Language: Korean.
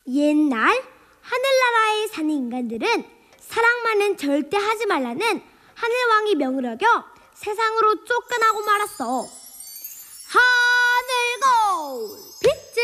옛날 하늘나라에 사는 인간들은 사랑만은 절대 하지 말라는 하늘왕이 명을 어겨 세상으로 쫓겨나고 말았어.